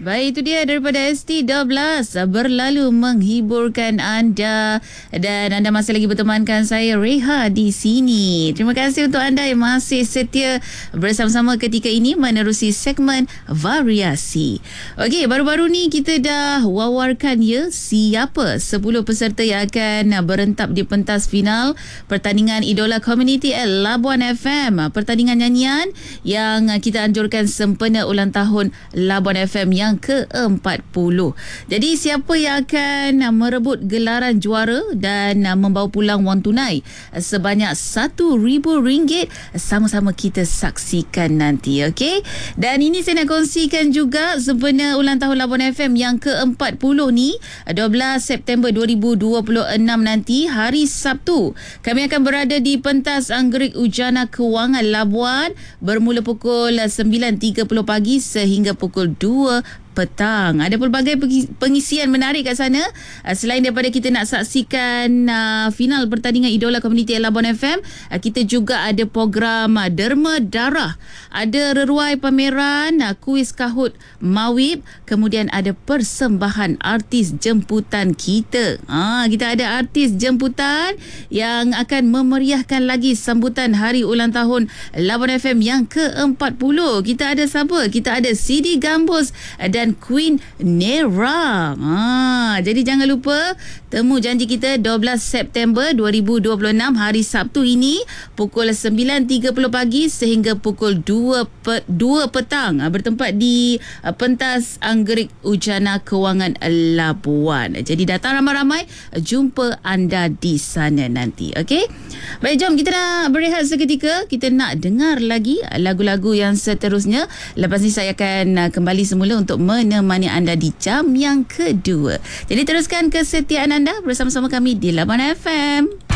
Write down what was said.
Baik, itu dia daripada ST12 berlalu menghiburkan anda, dan anda masih lagi bertemankan saya Reha di sini. Terima kasih untuk anda yang masih setia bersama-sama ketika ini menerusi segmen variasi. Okey, baru-baru ni kita dah wawarkan siapa 10 peserta yang akan berentap di pentas final pertandingan Idola Community Labuan FM, pertandingan nyanyian yang kita anjurkan sempena ulang tahun Labuan FM yang ke-40. Jadi siapa yang akan merebut gelaran juara dan membawa pulang wang tunai sebanyak RM1,000, sama-sama kita saksikan nanti, okey? Dan ini saya nak kongsikan juga sempena ulang tahun Labuan FM yang ke-40 ni, 12 September 2026 nanti, hari Sabtu. Kami akan berada di pentas Anggerik Ujana Kewangan Labuan bermula pukul 9.30 pagi sehingga pukul 2 petang. Ada pelbagai pengisian menarik kat sana. Selain daripada kita nak saksikan final pertandingan Idola Community Labuan FM, kita juga ada program Derma Darah, ada reruai pameran, kuis kahut Mawib, kemudian ada persembahan artis jemputan kita. Kita ada artis jemputan yang akan memeriahkan lagi sambutan hari ulang tahun Labuan FM yang ke-40. Kita ada siapa? Kita ada Sidi Gambus dan Queen Nera. Jadi jangan lupa temu janji kita 12 September 2026 hari Sabtu ini pukul 9.30 pagi sehingga pukul 2 petang, bertempat di pentas Anggerik Ujana Kewangan Labuan. Jadi datang ramai-ramai, jumpa anda di sana nanti. Okey? Baik, jom kita nak berehat seketika. Kita nak dengar lagi lagu-lagu yang seterusnya. Lepas ni saya akan kembali semula untuk menemani anda di jam yang kedua. Jadi teruskan kesetiaan anda bersama-sama kami di Labuan FM.